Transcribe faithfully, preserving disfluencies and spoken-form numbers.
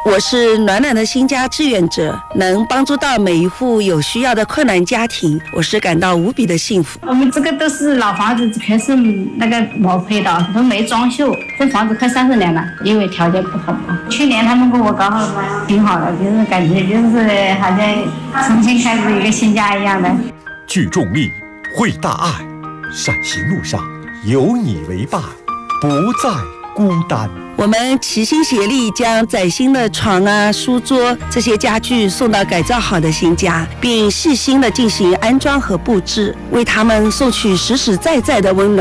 我是暖暖的新家志愿者，能帮助到每一户有需要的困难家庭，我是感到无比的幸福。 我们这个都是老房子，全是那个毛坯的，都没装修，这房子快三十年了，因为条件不好嘛。去年他们给我搞好了，挺好的，就是感觉就是好像重新开始一个新家一样的。 聚众力，会大爱，善行路上有你为伴，不再孤单。 我们齐心协力，将崭新的床啊、书桌这些家具送到改造好的新家，并细心的进行安装和布置，为他们送去实实在在的温暖。